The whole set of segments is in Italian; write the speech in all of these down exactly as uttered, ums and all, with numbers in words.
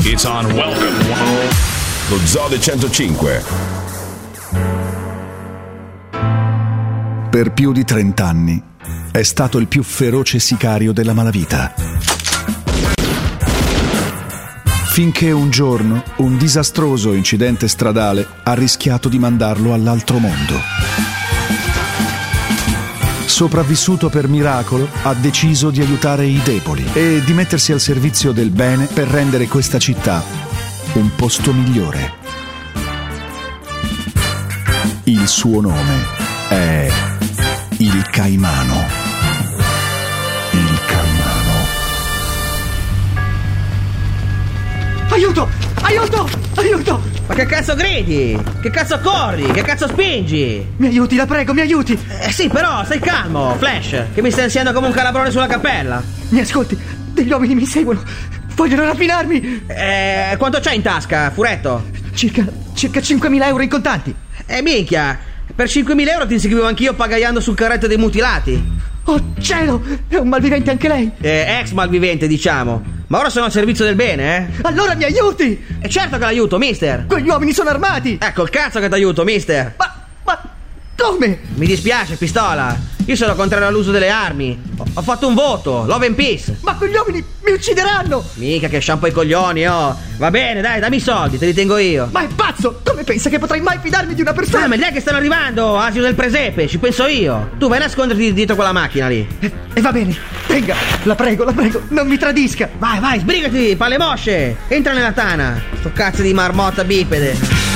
It's on Welcome. Lo Zoo centocinque. Per più di trent'anni è stato il più feroce sicario della malavita. Finché un giorno un disastroso incidente stradale ha rischiato di mandarlo all'altro mondo. Sopravvissuto per miracolo, ha deciso di aiutare i deboli e di mettersi al servizio del bene per rendere questa città un posto migliore. Il suo nome è il Caimano. Il Caimano. Aiuto! Aiuto! Aiuto! Ma che cazzo gridi? Che cazzo corri? Che cazzo spingi? Mi aiuti, la prego, mi aiuti! Eh sì, però stai calmo, Flash, che mi stai insieme come un calabrone sulla cappella. Mi ascolti, degli uomini mi seguono. Vogliono rapinarmi. Eh, quanto c'hai in tasca, furetto? Circa, circa cinquemila euro in contanti. Eh, minchia, per cinquemila euro ti inseguivo anch'io pagaiando sul carretto dei mutilati. Oh cielo, è un malvivente anche lei. Eh, ex malvivente, diciamo. Ma ora sono al servizio del bene, eh? Allora mi aiuti! E certo che l'aiuto, mister! Quegli uomini sono armati! Ecco il cazzo che t'aiuto, mister! Ma, ma, come? Mi dispiace, pistola! Io sono contrario all'uso delle armi! Ho, ho fatto un voto, love and peace! Ma quegli uomini mi uccideranno! Mica che shampoo i coglioni, oh! Va bene, dai, dammi i soldi, te li tengo io! Ma è pazzo! Come pensa che potrei mai fidarmi di una persona? Ah, ma gli è che stanno arrivando, asino del presepe, ci penso io! Tu vai a nasconderti dietro quella macchina lì! E, e va bene, venga, la prego, la prego, non mi tradisca! Vai, vai, sbrigati, palle mosce! Entra nella tana! Sto cazzo di marmotta bipede!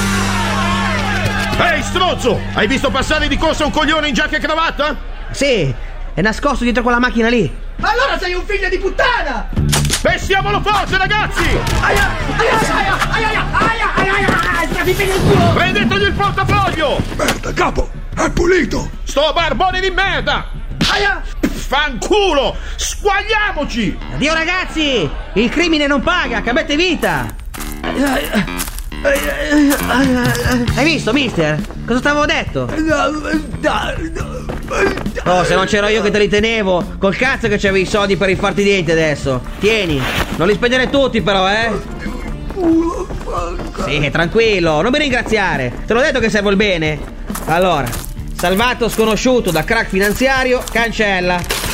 Ehi, stronzo! Hai visto passare di corsa un coglione in giacca e cravatta? Sì, è nascosto dietro quella macchina lì! Allora sei un figlio di puttana! Pessiamolo forte, ragazzi! Aia, aia, aia, aia, aia, aia, aia, aia, strafitemi il culo! Prendetogli il portafoglio! Merda, capo, è pulito! Sto barbone di merda! Aia! Fanculo! Squagliamoci! Addio ragazzi! Il crimine non paga, cambiate vita! Hai visto, mister? Cosa t'avevo detto? Oh, se non c'ero io che te li tenevo, col cazzo che c'avevi i soldi per rifarti i denti adesso. Tieni, non li spendere tutti però, eh? Sì, tranquillo, non mi ringraziare. Te l'ho detto che servo il bene. Allora, salvato sconosciuto da crack finanziario, cancella.